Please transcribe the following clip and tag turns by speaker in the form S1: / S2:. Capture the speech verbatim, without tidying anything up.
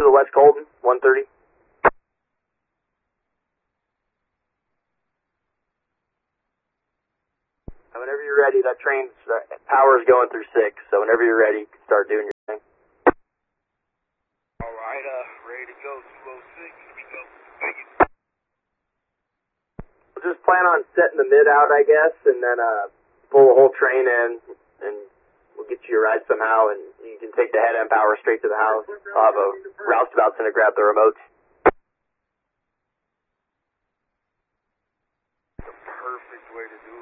S1: To the West Colton, one thirty. Whenever you're ready, that train's uh, power is going through six, so whenever you're ready, you can start doing your thing.
S2: All right, uh, ready to go, two oh six, here we go. Thank you.
S1: We'll just plan on setting the mid out, I guess, and then uh, pull the whole train in, and we'll get you a ride somehow, and you can take the head end power straight to the house. I'll have a roustabout's gonna grab the remote.
S2: The perfect way to do it.